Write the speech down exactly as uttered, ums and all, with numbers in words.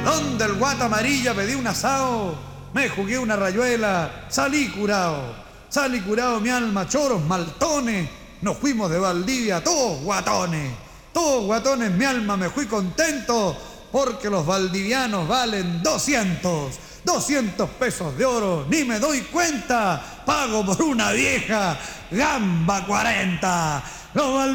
Donde el guata amarilla pedí un asado, me jugué una rayuela, salí curado. Salí curado mi alma, choros, maltones. Nos fuimos de Valdivia, todos guatones. Todos guatones, mi alma, me fui contento, porque los valdivianos valen doscientos. doscientos pesos de oro, ni me doy cuenta. Pago por una vieja gamba cuarenta. Los